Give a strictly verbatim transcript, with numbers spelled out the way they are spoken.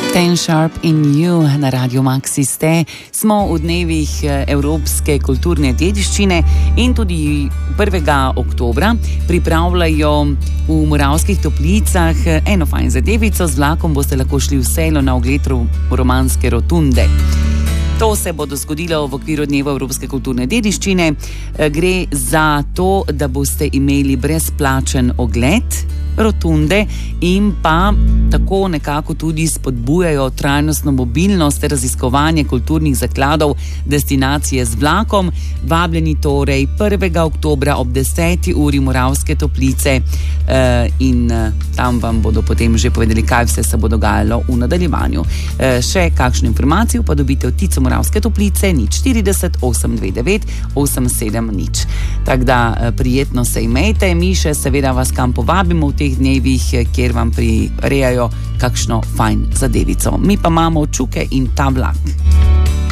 Ten Sharp in You na Radio Maxi ste. Smo v dnevih evropske kulturne dediščine in tudi prvega oktobra pripravljajo v Moravskih Toplicah eno fajn zadevico. Z vlakom boste lahko šli v selo na ogled romanske rotunde. To se bo zgodilo v okviru dneva evropske kulturne dediščine. Gre za to, da boste imeli brezplačen ogled rotunde in pa tako nekako tudi spodbujajo trajnostno mobilnost ter raziskovanje kulturnih zakladov destinacije z vlakom. Vabljeni torej prvega oktobra ob deseti uri Moravske Toplice in tam vam bodo potem že povedali, kaj vse se bo dogajalo v nadaljevanju. Še kakšno informacijo pa dobite od Tico Moravske Toplice nič štirideset osem dve devet osem sedem nič. Tako da prijetno se imejte, mi še seveda vas kam povabimo v teh dnevih, kjer vam prirejajo kakšno fajn zadevico. Mi pa imamo Čuke in ta vlak.